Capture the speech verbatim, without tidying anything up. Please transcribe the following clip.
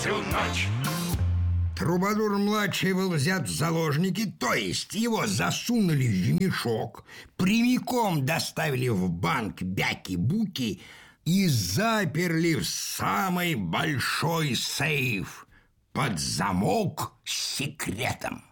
всю ночь. Трубадур-младший был взят в заложники, то есть его засунули в мешок, прямиком доставили в банк Бяки-Буки и заперли в самый большой сейф под замок с секретом.